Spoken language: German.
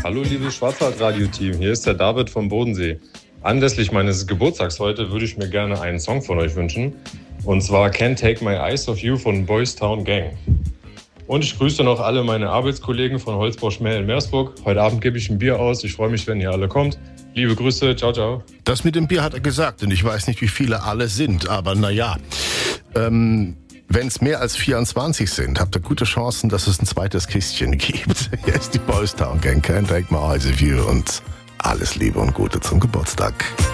Hallo liebes Schwarzwald-Radio-Team, hier ist der David vom Bodensee. Anlässlich meines Geburtstags heute würde ich mir gerne einen Song von euch wünschen. Und zwar Can't Take My Eyes Off You von Boys Town Gang. Und ich grüße noch alle meine Arbeitskollegen von Holzbau Schmäh in Meersburg. Heute Abend gebe ich ein Bier aus. Ich freue mich, wenn ihr alle kommt. Liebe Grüße, ciao, ciao. Das mit dem Bier hat er gesagt und ich weiß nicht, wie viele alle sind, aber naja. Wenn es mehr als 24 sind, habt ihr gute Chancen, dass es ein zweites Kistchen gibt. Hier ist die Boys Town Gang, Can't Take My Eyes Off You und alles Liebe und Gute zum Geburtstag.